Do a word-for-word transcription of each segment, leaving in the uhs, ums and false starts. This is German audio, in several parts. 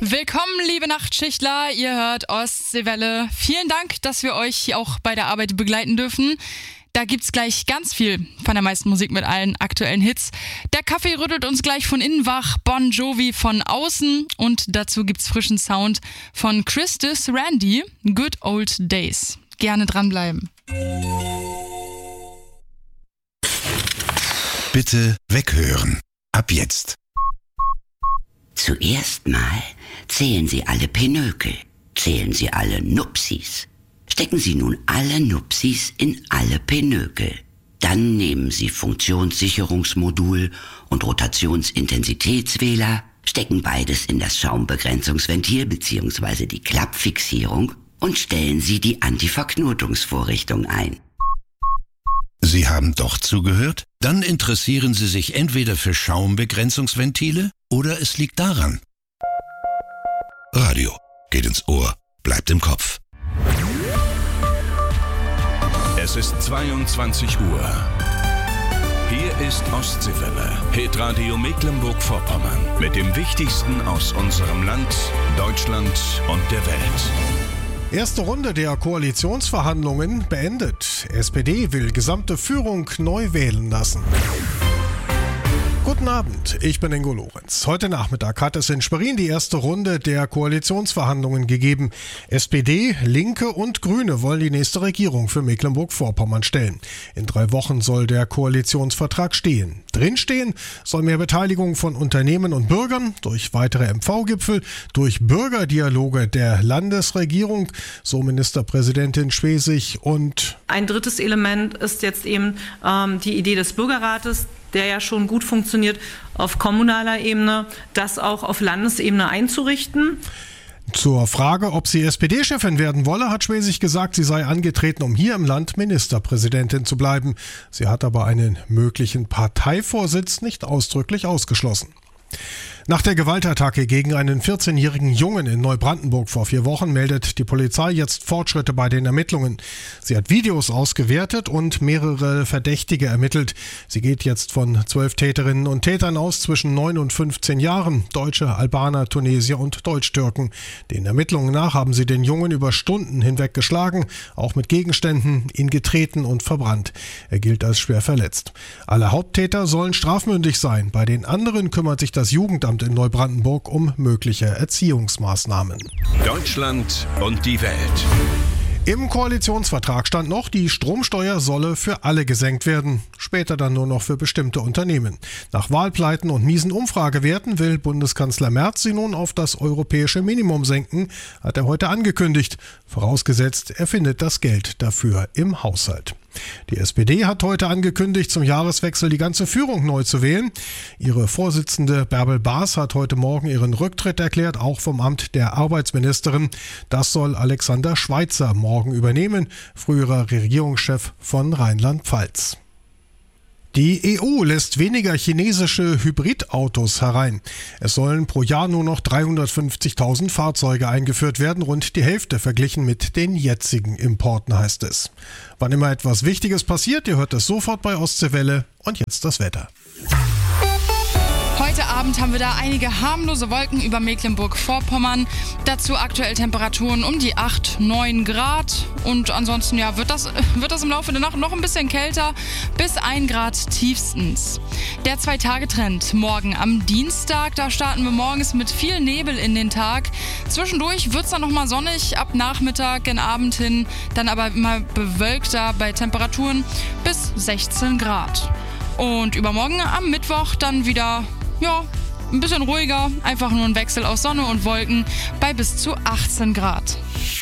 Willkommen, liebe Nachtschichtler, ihr hört Ostseewelle. Vielen Dank, dass wir euch hier auch bei der Arbeit begleiten dürfen. Da gibt's gleich ganz viel von der meisten Musik mit allen aktuellen Hits. Der Kaffee rüttelt uns gleich von innen wach, Bon Jovi von außen und dazu gibt's frischen Sound von Christus Randy, Good Old Days. Gerne dranbleiben. Bitte weghören. Ab jetzt. Zuerst mal zählen Sie alle Pinökel, zählen Sie alle Nupsis. Stecken Sie nun alle Nupsis in alle Pinökel. Dann nehmen Sie Funktionssicherungsmodul und Rotationsintensitätswähler, stecken beides in das Schaumbegrenzungsventil bzw. die Klappfixierung und stellen Sie die Antiverknotungsvorrichtung ein. Sie haben doch zugehört? Dann interessieren Sie sich entweder für Schaumbegrenzungsventile oder es liegt daran. Radio geht ins Ohr, bleibt im Kopf. Es ist zweiundzwanzig Uhr. Hier ist Ostseewelle, Hitradio Mecklenburg-Vorpommern mit dem Wichtigsten aus unserem Land, Deutschland und der Welt. Erste Runde der Koalitionsverhandlungen beendet. S P D will gesamte Führung neu wählen lassen. Guten Abend, ich bin Ingo Lorenz. Heute Nachmittag hat es in Schwerin die erste Runde der Koalitionsverhandlungen gegeben. S P D, Linke und Grüne wollen die nächste Regierung für Mecklenburg-Vorpommern stellen. In drei Wochen soll der Koalitionsvertrag stehen. Drinstehen soll mehr Beteiligung von Unternehmen und Bürgern durch weitere M V-Gipfel, durch Bürgerdialoge der Landesregierung, so Ministerpräsidentin Schwesig, und ein drittes Element ist jetzt eben ähm, die Idee des Bürgerrates, der ja schon gut funktioniert auf kommunaler Ebene, das auch auf Landesebene einzurichten. Zur Frage, ob sie S P D-Chefin werden wolle, hat Schwesig gesagt, sie sei angetreten, um hier im Land Ministerpräsidentin zu bleiben. Sie hat aber einen möglichen Parteivorsitz nicht ausdrücklich ausgeschlossen. Nach der Gewaltattacke gegen einen vierzehnjährigen Jungen in Neubrandenburg vor vier Wochen meldet die Polizei jetzt Fortschritte bei den Ermittlungen. Sie hat Videos ausgewertet und mehrere Verdächtige ermittelt. Sie geht jetzt von zwölf Täterinnen und Tätern aus zwischen neun und fünfzehn Jahren, Deutsche, Albaner, Tunesier und Deutschtürken. Den Ermittlungen nach haben sie den Jungen über Stunden hinweg geschlagen, auch mit Gegenständen, ihn getreten und verbrannt. Er gilt als schwer verletzt. Alle Haupttäter sollen strafmündig sein. Bei den anderen kümmert sich das Jugendamt in Neubrandenburg um mögliche Erziehungsmaßnahmen. Deutschland und die Welt. Im Koalitionsvertrag stand noch, die Stromsteuer solle für alle gesenkt werden, später dann nur noch für bestimmte Unternehmen. Nach Wahlpleiten und miesen Umfragewerten will Bundeskanzler Merz sie nun auf das europäische Minimum senken, hat er heute angekündigt, vorausgesetzt, er findet das Geld dafür im Haushalt. Die S P D hat heute angekündigt, zum Jahreswechsel die ganze Führung neu zu wählen. Ihre Vorsitzende Bärbel Baas hat heute Morgen ihren Rücktritt erklärt, auch vom Amt der Arbeitsministerin. Das soll Alexander Schweitzer morgen übernehmen, früherer Regierungschef von Rheinland-Pfalz. Die E U lässt weniger chinesische Hybridautos herein. Es sollen pro Jahr nur noch dreihundertfünfzigtausend Fahrzeuge eingeführt werden, rund die Hälfte verglichen mit den jetzigen Importen, heißt es. Wann immer etwas Wichtiges passiert, ihr hört es sofort bei Ostseewelle. Und jetzt das Wetter. Heute Abend haben wir da einige harmlose Wolken über Mecklenburg-Vorpommern. Dazu aktuell Temperaturen um die acht, neun Grad. Und ansonsten ja, wird das, wird das im Laufe der Nacht noch ein bisschen kälter, bis ein Grad tiefstens. Der Zwei-Tage-Trend morgen am Dienstag, da starten wir morgens mit viel Nebel in den Tag. Zwischendurch wird es dann nochmal sonnig, ab Nachmittag, gen Abend hin, dann aber immer bewölkter bei Temperaturen bis sechzehn Grad. Und übermorgen am Mittwoch dann wieder, ja, ein bisschen ruhiger, einfach nur ein Wechsel aus Sonne und Wolken bei bis zu achtzehn Grad.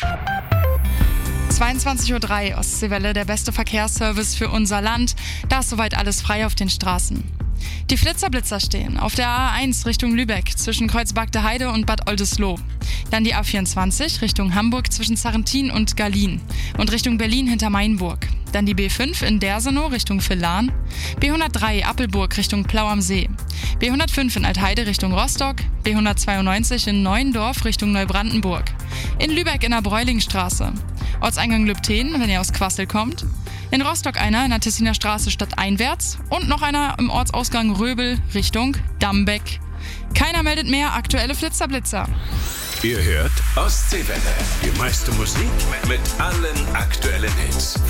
zweiundzwanzig Uhr drei, Ostseewelle, der beste Verkehrsservice für unser Land. Da ist soweit alles frei auf den Straßen. Die Flitzerblitzer stehen auf der A eins Richtung Lübeck zwischen Kreuzberg Heide und Bad Oldesloe. Dann die A vierundzwanzig Richtung Hamburg zwischen Sarrentin und Gallien und Richtung Berlin hinter Mainburg. Dann die B fünf in Dersenow Richtung Villahn, B hundertdrei Appelburg Richtung Plau am See, B hundertfünf in Altheide Richtung Rostock, B hundertzweiundneunzig in Neuendorf Richtung Neubrandenburg, in Lübeck in der Bräulingstraße, Ortseingang Lübten, wenn ihr aus Quassel kommt, in Rostock einer in der Tessiner Straße stadteinwärts und noch einer im Ortsausgang Röbel Richtung Dambeck. Keiner meldet mehr, aktuelle Flitzerblitzer. Ihr hört Ostseewelle. Die meiste Musik mit allen aktuellen Hits.